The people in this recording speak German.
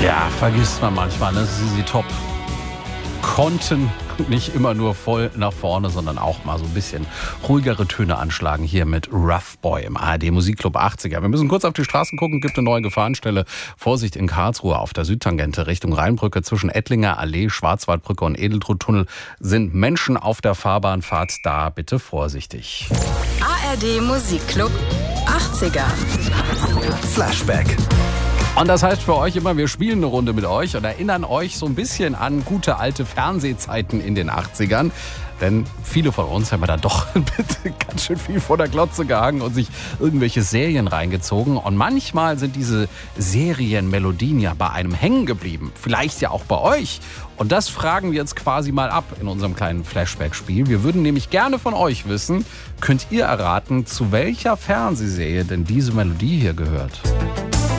Ja, vergisst man manchmal, ne? ZZ Top konnten nicht immer nur voll nach vorne, sondern auch mal so ein bisschen ruhigere Töne anschlagen hier mit Rough Boy im ARD Musikclub 80er. Wir müssen kurz auf die Straßen gucken, gibt eine neue Gefahrenstelle. Vorsicht in Karlsruhe auf der Südtangente Richtung Rheinbrücke zwischen Ettlinger Allee, Schwarzwaldbrücke und Edeltrudtunnel sind Menschen auf der Fahrbahnfahrt. Da bitte vorsichtig. ARD Musikclub 80er. Flashback. Und das heißt für euch immer, wir spielen eine Runde mit euch und erinnern euch so ein bisschen an gute alte Fernsehzeiten in den 80ern. Denn viele von uns haben da doch ganz schön viel vor der Glotze gehangen und sich irgendwelche Serien reingezogen. Und manchmal sind diese Serienmelodien ja bei einem hängen geblieben. Vielleicht ja auch bei euch. Und das fragen wir jetzt quasi mal ab in unserem kleinen Flashback-Spiel. Wir würden nämlich gerne von euch wissen, könnt ihr erraten, zu welcher Fernsehserie denn diese Melodie hier gehört?